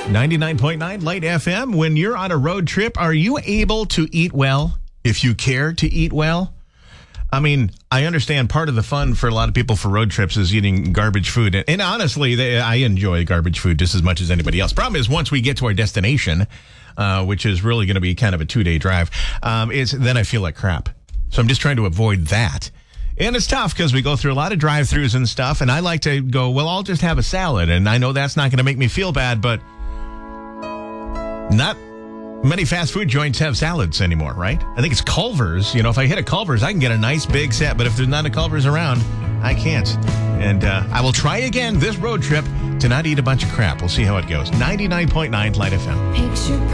99.9 Light FM. When you're on a road trip, are you able to eat well if you care to eat well? I mean, I understand part of the fun for a lot of people for road trips is eating garbage food. And honestly, I enjoy garbage food just as much as anybody else. Problem is, once we get to our destination, which is really going to be kind of a 2-day drive, then I feel like crap. So I'm just trying to avoid that. And it's tough because we go through a lot of drive-thrus and stuff. And I like to go, well, I'll just have a salad. And I know that's not going to make me feel bad, but not many fast food joints have salads anymore, right? I think it's Culver's. If I hit a Culver's, I can get a nice big set. But if there's not a Culver's around, I can't. And I will try again this road trip to not eat a bunch of crap. We'll see how it goes. 99.9 Light FM. Picture